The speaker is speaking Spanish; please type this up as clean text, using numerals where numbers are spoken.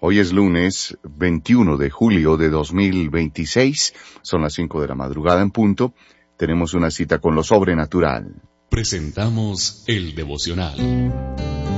Hoy es lunes 21 de julio de 2026. Son las 5 de la madrugada en punto. Tenemos una cita con lo sobrenatural. Presentamos el devocional.